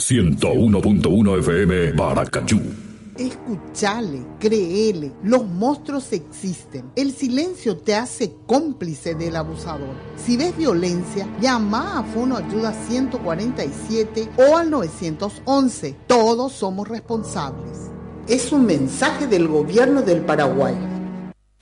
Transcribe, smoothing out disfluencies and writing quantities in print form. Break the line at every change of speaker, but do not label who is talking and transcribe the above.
101.1 FM Paracachú.
Escuchale, créele, los monstruos existen. El silencio te hace cómplice del abusador. Si ves violencia, llama a Fono Ayuda 147 o al 911. Todos somos responsables. Es un mensaje del Gobierno del Paraguay.